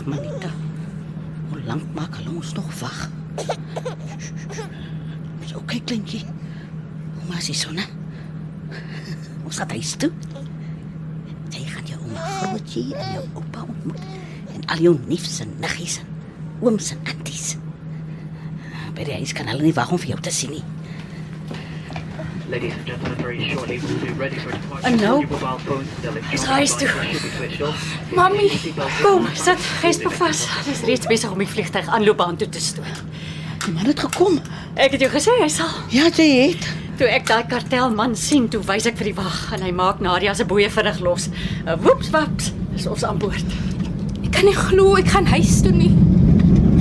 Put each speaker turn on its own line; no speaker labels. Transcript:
Ag, Monica. Hoe lank maak hulle ons nog wag? Dis okay, kleintjie. Ouma is die sonne. Ons gaat huis toe. Jy gaan jou ouma Grootjie en jou oupa ontmoet. En al jou neefs en niggies en ooms en anties. By die huis kan hulle nie wag om vir jou te sien nie.
Ladies and gentlemen, very shortly we'll be ready for departure.
En nou?
Your mobile phones, electronic
Is huis toe.
devices should be switched off.
Mami, kom, sit, gesp vas. Dis reeds besig om die vliegtuig aanloopbaan toe te stoot.
Die man het gekom.
Ek het jou gesê hy sal.
Ja, jy het.
Toe ek daai kartelman sien, toe wys ek vir die wag en hy maak Nadia se boeie vinnig los. Woeps waps, is ons aan boord.
Ek kan nie glo ek gaan huis toe nie.